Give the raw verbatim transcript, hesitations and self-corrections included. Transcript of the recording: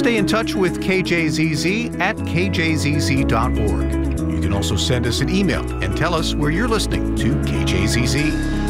Stay in touch with K J Z Z at k j z z dot org. You can also send us an email and tell us where you're listening to K J Z Z.